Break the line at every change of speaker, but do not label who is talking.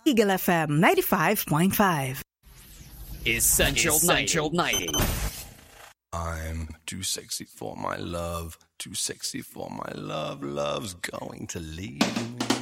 Eagle FM 95.5.
Essential 90.
I'm too sexy for my love, too sexy for my love, love's going to leave me.